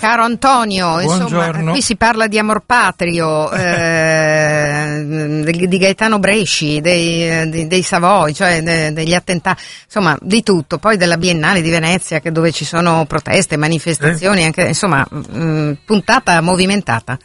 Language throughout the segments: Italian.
Caro Antonio, Buongiorno. Insomma, qui si parla di amor patrio, di Gaetano Bresci, dei Savoy, cioè degli attentati, insomma, di tutto. Poi della Biennale di Venezia, dove ci sono proteste, manifestazioni, anche, insomma, puntata movimentata.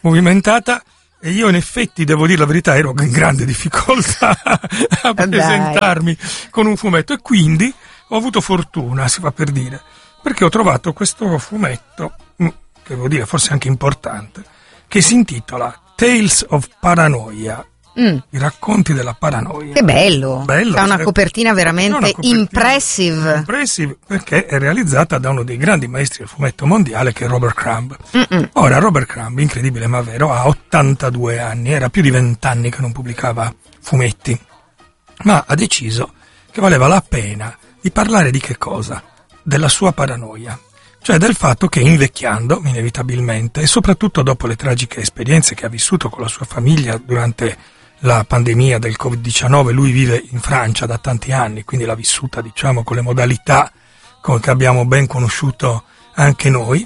E io in effetti, devo dire la verità, ero in grande difficoltà a presentarmi con un fumetto, e quindi ho avuto fortuna, si fa per dire, perché ho trovato questo fumetto, che devo dire forse anche importante, che si intitola Tales of Paranoia, i racconti della paranoia. Che bello, ha una copertina veramente impressive. Impressive, perché è realizzata da uno dei grandi maestri del fumetto mondiale, che è Robert Crumb. Ora, Robert Crumb, incredibile ma vero, ha 82 anni, era più di 20 anni che non pubblicava fumetti, ma ha deciso che valeva la pena di parlare di che cosa? Della sua paranoia. Cioè del fatto che invecchiando, inevitabilmente, e soprattutto dopo le tragiche esperienze che ha vissuto con la sua famiglia durante la pandemia del Covid-19, lui vive in Francia da tanti anni, quindi l'ha vissuta, diciamo, con le modalità che abbiamo ben conosciuto anche noi,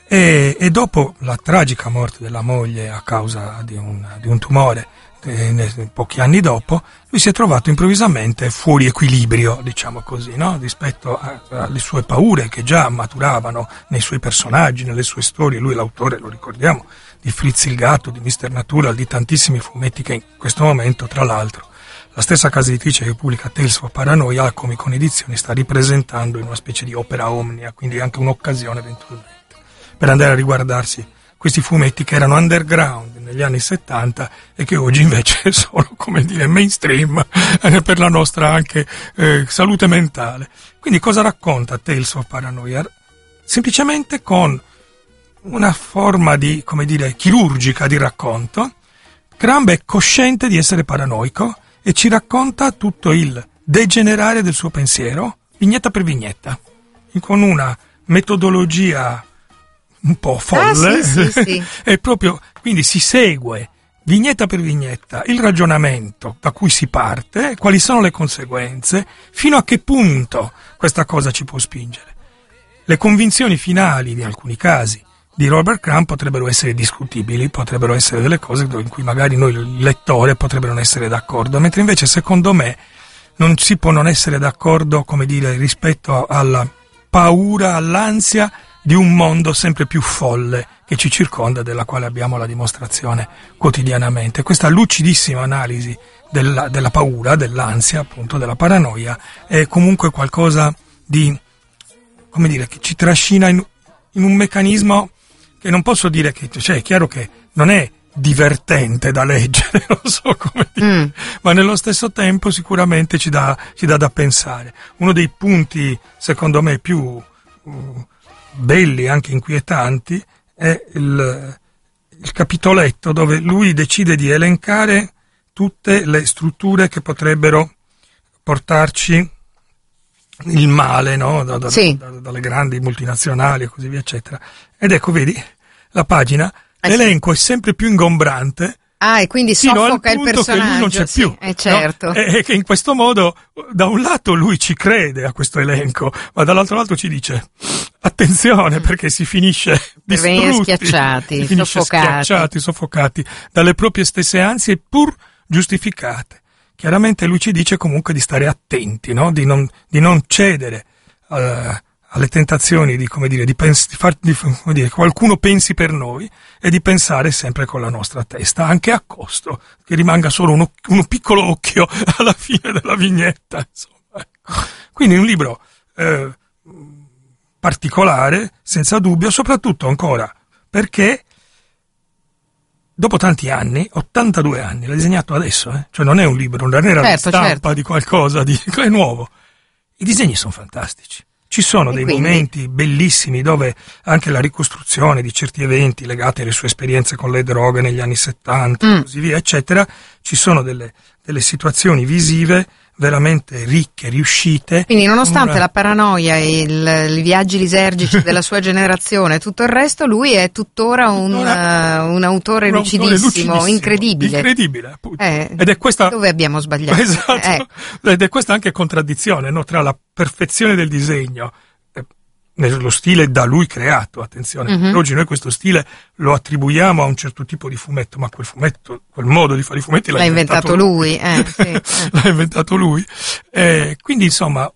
e dopo la tragica morte della moglie a causa di un tumore, pochi anni dopo, lui si è trovato improvvisamente fuori equilibrio, diciamo così, no? Rispetto alle sue paure che già maturavano nei suoi personaggi, nelle sue storie. Lui è l'autore, lo ricordiamo, di Fritz il gatto, di Mr. Natural, di tantissimi fumetti che in questo momento, tra l'altro, la stessa casa editrice che pubblica Tales of Paranoia, Alcomicon Edizioni, sta ripresentando in una specie di opera omnia, quindi anche un'occasione eventualmente per andare a riguardarsi questi fumetti che erano underground negli anni 70 e che oggi invece sono, come dire, mainstream per la nostra anche salute mentale. Quindi cosa racconta Tales of Paranoia? Semplicemente con una forma di, come dire, chirurgica di racconto, Crumb è cosciente di essere paranoico e ci racconta tutto il degenerare del suo pensiero, vignetta per vignetta, con una metodologia un po' folle, sì. e proprio quindi si segue vignetta per vignetta il ragionamento da cui si parte, quali sono le conseguenze, fino a che punto questa cosa ci può spingere. Le convinzioni finali, in alcuni casi, di Robert Crumb potrebbero essere discutibili, potrebbero essere delle cose in cui magari noi, il lettore, potrebbero non essere d'accordo, mentre invece secondo me non si può non essere d'accordo, come dire, rispetto alla paura, all'ansia di un mondo sempre più folle che ci circonda, della quale abbiamo la dimostrazione quotidianamente. Questa lucidissima analisi della paura, dell'ansia, appunto, della paranoia, è comunque qualcosa di, come dire, che ci trascina in un meccanismo che non posso dire che, cioè è chiaro che non è divertente da leggere, non so come dire, ma nello stesso tempo sicuramente ci dà da pensare. Uno dei punti, secondo me, più belli, anche inquietanti, è il capitoletto dove lui decide di elencare tutte le strutture che potrebbero portarci il male, no? Dalle grandi multinazionali e così via, eccetera. Ed ecco, vedi, la pagina, l'elenco è sempre più ingombrante. E quindi soffoca il personaggio. Che lui non c'è più, certo. No? E che in questo modo, da un lato lui ci crede a questo elenco, ma dall'altro lato ci dice attenzione, perché si finisce distrutti, soffocati dalle proprie stesse ansie, pur giustificate. Chiaramente lui ci dice comunque di stare attenti, no? Di non cedere alle tentazioni di, come dire, come dire, qualcuno pensi per noi, e di pensare sempre con la nostra testa, anche a costo che rimanga solo uno piccolo occhio alla fine della vignetta, insomma. Quindi un libro particolare, senza dubbio, soprattutto ancora perché dopo tanti anni, 82 anni, l'ha disegnato adesso, cioè non è un libro, non era la stampa di qualcosa è nuovo. I disegni sono fantastici. Ci sono dei momenti bellissimi dove anche la ricostruzione di certi eventi legati alle sue esperienze con le droghe negli anni 70 e così via, eccetera, ci sono delle situazioni visive veramente ricche, riuscite. Quindi nonostante la paranoia e i viaggi lisergici della sua generazione e tutto il resto, lui è tuttora un autore lucidissimo, incredibile. Incredibile, appunto. Ed è questa... Dove abbiamo sbagliato? Esatto. Ed è questa anche contraddizione, no? Tra la perfezione del disegno, nello stile da lui creato, attenzione. Oggi noi questo stile lo attribuiamo a un certo tipo di fumetto, ma quel modo di fare i fumetti l'ha inventato lui. Sì. L'ha inventato lui. Quindi insomma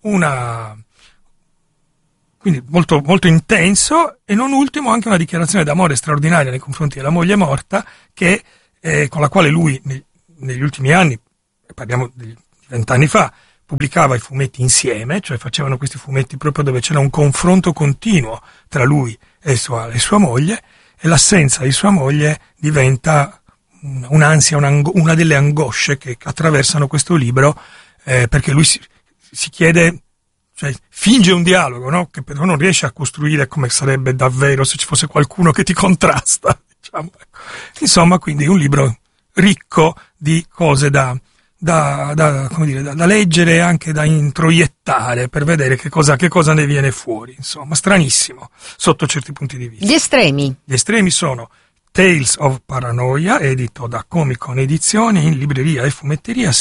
quindi molto, molto intenso, e non ultimo anche una dichiarazione d'amore straordinaria nei confronti della moglie morta, che con la quale lui negli ultimi anni, parliamo di 20 anni fa, pubblicava i fumetti insieme, cioè facevano questi fumetti proprio dove c'era un confronto continuo tra lui e sua moglie, e l'assenza di sua moglie diventa un'ansia, una delle angosce che attraversano questo libro, perché lui si chiede, cioè finge un dialogo, no? Che però non riesce a costruire come sarebbe davvero se ci fosse qualcuno che ti contrasta, diciamo. Insomma, quindi un libro ricco di cose da leggere e anche da introiettare per vedere che cosa ne viene fuori. Insomma, stranissimo sotto certi punti di vista. Gli estremi sono Tales of Paranoia, edito da Comic Con Edizioni, in libreria e fumetteria,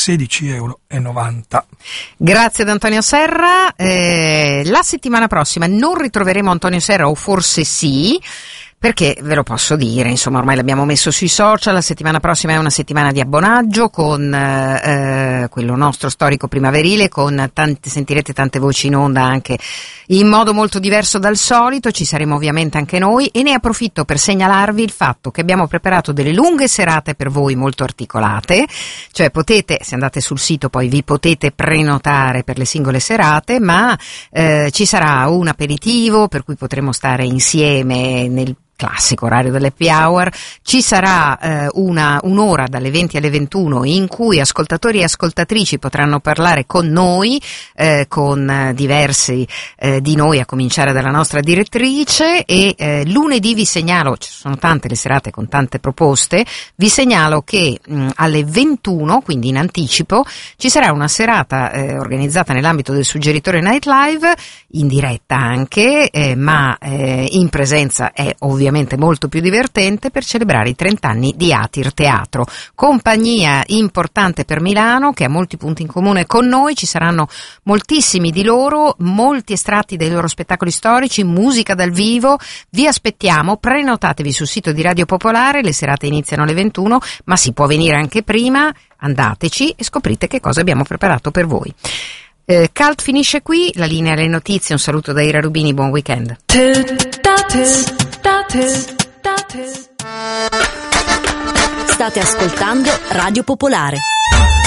€16,90. Grazie ad Antonio Serra. La settimana prossima non ritroveremo Antonio Serra, o forse sì, perché ve lo posso dire, insomma, ormai l'abbiamo messo sui social. La settimana prossima è una settimana di abbonaggio con quello nostro storico primaverile, sentirete tante voci in onda anche in modo molto diverso dal solito. Ci saremo ovviamente anche noi, e ne approfitto per segnalarvi il fatto che abbiamo preparato delle lunghe serate per voi molto articolate, cioè potete, se andate sul sito poi vi potete prenotare per le singole serate, ma ci sarà un aperitivo per cui potremo stare insieme nel classico orario dell'happy hour. Ci sarà un'ora dalle 20 alle 21 in cui ascoltatori e ascoltatrici potranno parlare con noi, con diversi di noi, a cominciare dalla nostra direttrice, e lunedì vi segnalo, ci sono tante le serate con tante proposte, vi segnalo che alle 21, quindi in anticipo, ci sarà una serata organizzata nell'ambito del Suggeritore Night Live, in diretta anche, ma in presenza è ovviamente molto più divertente, per celebrare i 30 anni di Atir Teatro, compagnia importante per Milano che ha molti punti in comune con noi. Ci saranno moltissimi di loro, molti estratti dei loro spettacoli storici, musica dal vivo. Vi aspettiamo, prenotatevi sul sito di Radio Popolare, le serate iniziano alle 21, ma si può venire anche prima. Andateci e scoprite che cosa abbiamo preparato per voi. Cult finisce qui, la linea alle notizie. Un saluto da Ira Rubini, buon weekend. State ascoltando Radio Popolare.